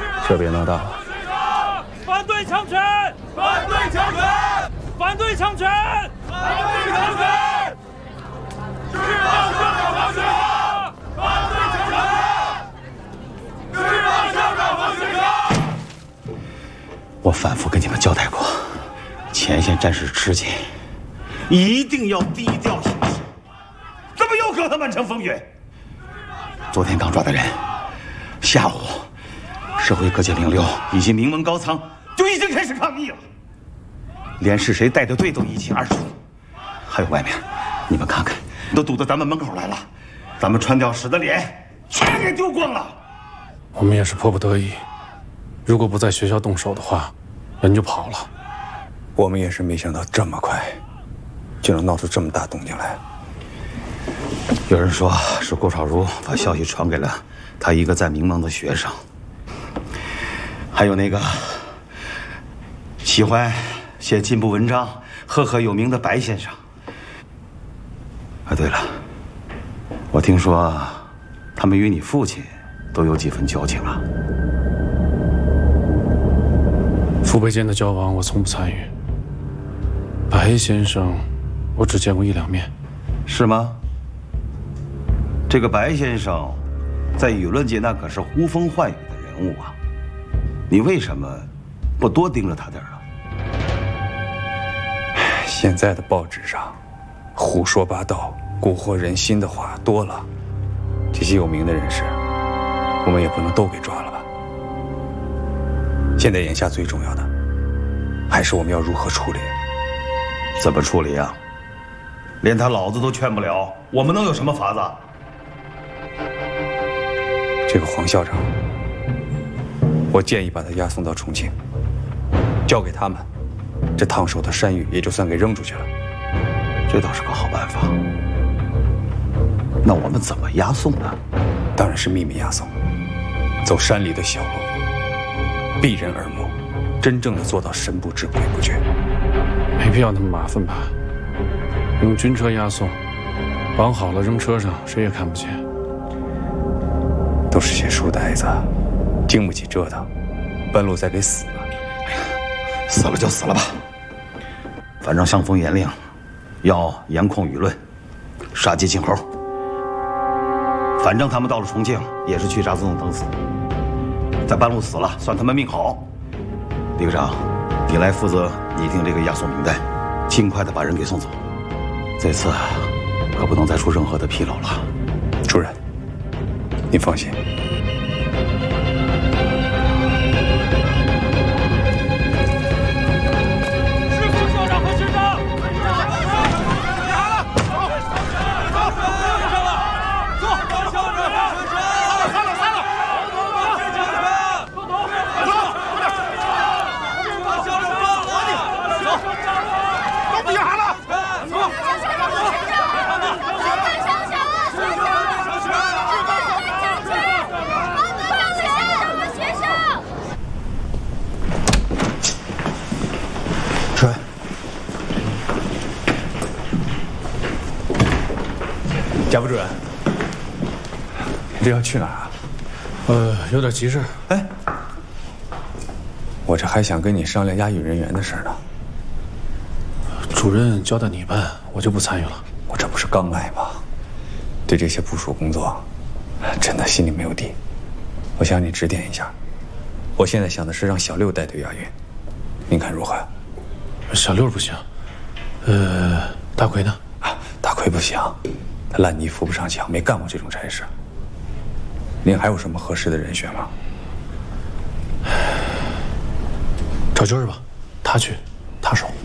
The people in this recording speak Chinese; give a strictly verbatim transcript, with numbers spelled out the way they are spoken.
这别闹大了。 反对强权！反对强权！反对强权！反对强权！释放香港黄学科！反对强权！释放香港黄学科！ 我反复跟你们交代过，前线战士吃紧，一定要低调行事。怎么又搞得满城风雨？昨天刚抓的人，下午社会各界名流以及名门高层就已经开始抗议了，连是谁带的队都一清二楚。还有外面，你们看看，都堵到咱们门口来了，咱们穿吊石的脸全给丢光了。 我们也是迫不得已，如果不在学校动手的话，人就跑了。 我们也是没想到这么快就能闹出这么大动静来。 有人说是郭少如把消息传给了他一个在名门的学生，还有那个喜欢写进步文章、赫赫有名的白先生。啊，对了，我听说他们与你父亲都有几分交情啊。 父辈间的交往我从不参与，白先生我只见过一两面。 是吗？这个白先生在舆论界那可是呼风唤雨的人物啊，你为什么不多盯着他点啊？ 现在的报纸上胡说八道、蛊惑人心的话多了，这些有名的人士，我们也不能都给抓了吧？现在眼下最重要的，还是我们要如何处理。 怎么处理啊？连他老子都劝不了，我们能有什么法子？ 这个黄校长，我建议把他押送到重庆，交给他们，这烫手的山芋也就算给扔出去了。 这倒是个好办法。那我们怎么押送呢？ 当然是秘密押送，走山里的小路，避人耳目，真正的做到神不知鬼不觉。 没必要那么麻烦吧？用军车押送，绑好了扔车上，谁也看不见。 都是些书呆子，经不起折腾，半路再给死了。 哎呀，死了就死了吧，反正上峰严令，要严控舆论，杀鸡儆猴。反正他们到了重庆也是去炸自动等死，在半路死了算他们命好。李科长，你来负责拟定这个押送名单，尽快的把人给送走。这次可不能再出任何的纰漏了。 主任，您放心。 贾副主任，你这要去哪儿啊？ 呃，有点急事。 哎，我这还想跟你商量押运人员的事呢。 主任交代你办，我就不参与了。 我这不是刚来吗？对这些部署工作，真的心里没有底。我想你指点一下。我现在想的是让小六带队押运，您看如何？ 小六不行。呃，大奎呢？ 啊，大奎不行。他烂泥扶不上墙，没干过这种差事。您还有什么合适的人选吗？ 找军儿吧，他去，他熟。